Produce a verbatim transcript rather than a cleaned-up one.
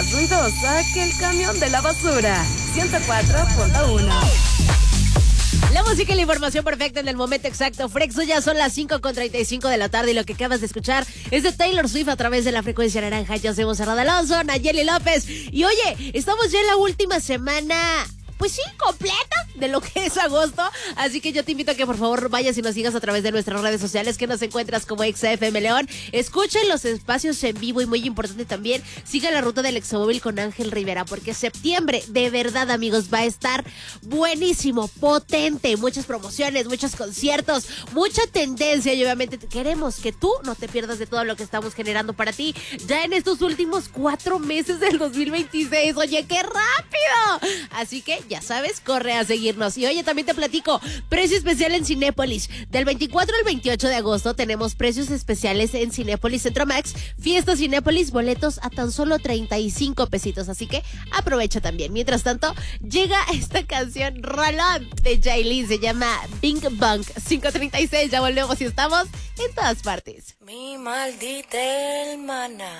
más ruidosa que el camión de la basura. ciento cuatro punto uno. La música y la información perfecta en el momento exacto. Frexo, ya son las cinco con treinta y cinco de la tarde y lo que acabas de escuchar es de Taylor Swift a través de la frecuencia naranja. Yo soy Monserrat Alonso, Nayeli López. Y oye, estamos ya en la última semana, pues sí, completa de lo que es agosto. Así que yo te invito a que por favor vayas y nos sigas a través de nuestras redes sociales, que nos encuentras como X F M León. Escuchen los espacios en vivo y muy importante también, siga la ruta del Exomóvil con Ángel Rivera, porque septiembre, de verdad amigos, va a estar buenísimo, potente. Muchas promociones, muchos conciertos, mucha tendencia y obviamente queremos que tú no te pierdas de todo lo que estamos generando para ti ya en estos últimos cuatro meses del dos mil veintiséis. Oye, ¡qué rápido! Así que ya sabes, corre a seguirnos. Y oye, también te platico, precio especial en Cinépolis. Del veinticuatro al veintiocho de agosto tenemos precios especiales en Cinépolis Centromax. Fiesta Cinépolis, boletos a tan solo treinta y cinco pesitos. Así que aprovecha también. Mientras tanto, llega esta canción rolón de Yailin. Se llama Bing Bang. cinco treinta y seis, ya volvemos y estamos en todas partes. Mi maldita hermana.